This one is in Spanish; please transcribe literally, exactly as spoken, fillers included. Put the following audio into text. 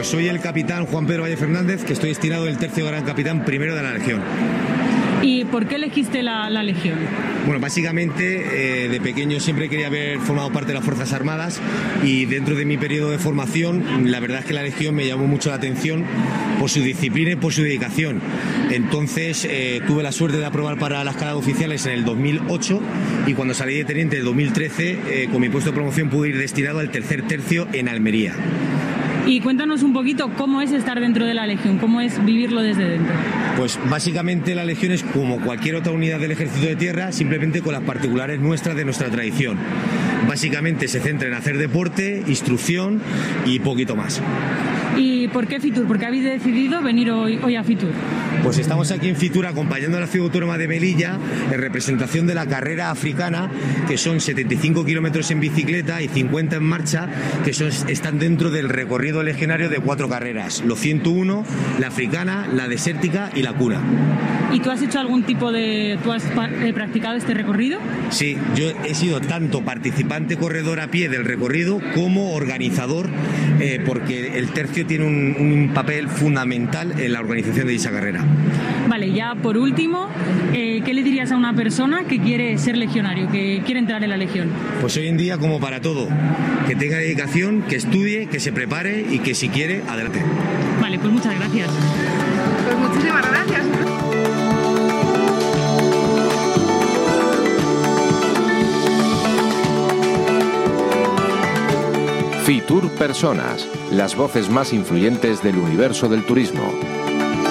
Pues soy el capitán Juan Pedro Valle Fernández, que estoy destinado del tercio Gran Capitán primero de la Legión. ¿Y por qué elegiste la, la Legión? Bueno, básicamente eh, de pequeño siempre quería haber formado parte de las Fuerzas Armadas y dentro de mi periodo de formación la verdad es que la Legión me llamó mucho la atención por su disciplina y por su dedicación. Entonces eh, tuve la suerte de aprobar para la escala de oficiales en el dos mil ocho y cuando salí de teniente en el dos mil trece eh, con mi puesto de promoción pude ir destinado al tercer tercio en Almería. Y cuéntanos un poquito cómo es estar dentro de la Legión, cómo es vivirlo desde dentro. Pues básicamente la Legión es como cualquier otra unidad del Ejército de Tierra, simplemente con las particulares nuestras de nuestra tradición. Básicamente se centra en hacer deporte, instrucción y poquito más. ¿Y por qué Fitur? ¿Por qué habéis decidido venir hoy, hoy a Fitur? Pues estamos aquí en Fitur acompañando a la Ciudad Autónoma de Melilla en representación de la carrera africana, que son setenta y cinco kilómetros en bicicleta y cincuenta en marcha, que son, están dentro del recorrido legionario de cuatro carreras, los ciento uno, la africana, la desértica y la cura. ¿Y tú has hecho algún tipo de... tú has eh, practicado este recorrido? Sí, yo he sido tanto participante corredor a pie del recorrido como organizador, eh, porque el tercio tiene un, un papel fundamental en la organización de dicha carrera. Vale, ya por último, eh, ¿qué le dirías a una persona que quiere ser legionario, que quiere entrar en la Legión? Pues hoy en día, como para todo, que tenga dedicación, que estudie, que se prepare y que si quiere, adelante. Vale, pues muchas gracias. Pues muchísimas gracias. Fitur Personas, las voces más influyentes del universo del turismo.